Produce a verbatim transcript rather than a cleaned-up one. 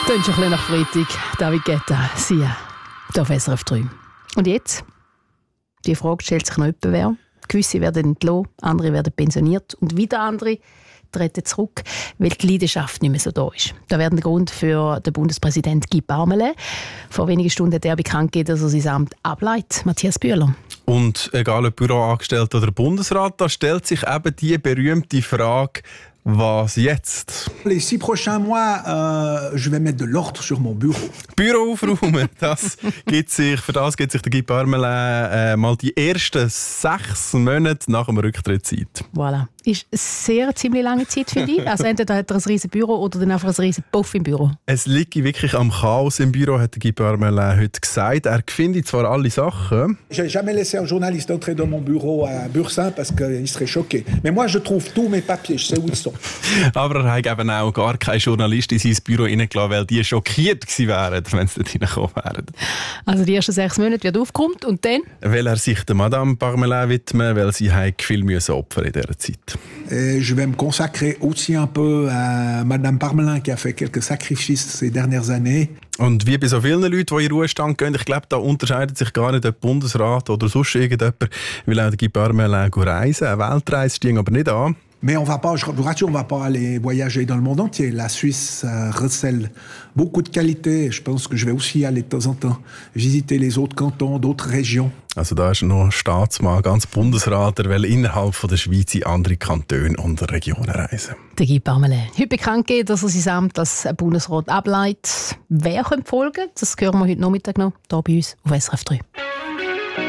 Dann schon ein bisschen nach Freitag. David Guetta, Sia, hier auf S R F drei. Und jetzt? Die Frage stellt sich noch jemand wer. Gewisse werden entlassen, andere werden pensioniert und wieder andere treten zurück, weil die Leidenschaft nicht mehr so da ist. Da wäre der Grund für den Bundespräsident Guy Parmelin. Vor wenigen Stunden hat er bekannt gegeben, dass er sein Amt ableitet. Matthias Bühler. Und egal ob Büroangestellter oder Bundesrat, da stellt sich eben die berühmte Frage, was jetzt? Les six prochains mois, euh, je vais mettre de l'ordre sur mon bureau. Büro aufräumen, das gibt sich, für das gibt sich der Guy Parmelin äh, mal die ersten sechs Monate nach dem Rücktritt Zeit. Voilà. Ist eine sehr ziemlich lange Zeit für dich. Also entweder hat er ein riesen Büro oder dann einfach ein riesen Puff im Büro. Es liegt wirklich am Chaos im Büro, hat der Guy Parmelin heute gesagt. Er findet zwar alle Sachen. Je n'ai jamais laissé un journaliste entrer dans mon bureau à Bursin parce qu'il serait choqué. Mais moi, je trouve tous mes papiers, je sais où ils sont. Aber er hat eben auch gar keinen Journalist in sein Büro reingelassen, weil die schockiert gewesen wären, wenn sie dort reingekommen wären. Also die ersten sechs Monate wird aufgeräumt und dann? Weil er sich der Madame Parmelin widmen, weil sie viel müssen opfern in dieser Zeit. Et je vais me consacrer aussi un peu à Madame Parmelin qui a fait quelques sacrifices ces dernières années. Und wie bei so vielen Leuten, die in den Ruhestand gehen, ich glaube, da unterscheidet sich gar nicht der Bundesrat oder sonst irgendjemand, weil auch der Guy Parmelin reisen, eine Weltreise stehen aber nicht an. Mais on va pas, je vous rassure, on va pas aller voyager dans le monde entier. La Suisse euh, recèle beaucoup de qualités. Je pense que je vais aussi aller de temps en temps visiter les autres cantons, d'autres régions. Also da ist noch Staatsmann, ganz Bundesrat, der will innerhalb von der Schweiz in andere Kantone und Regionen reisen. Der Guy Parmelin. Heute bekannt gegeben, dass er sein Amt als Bundesrat ableitet. Wer könnte folgen? Das hören wir heute Nachmittag noch, hier bei uns auf S R F drei.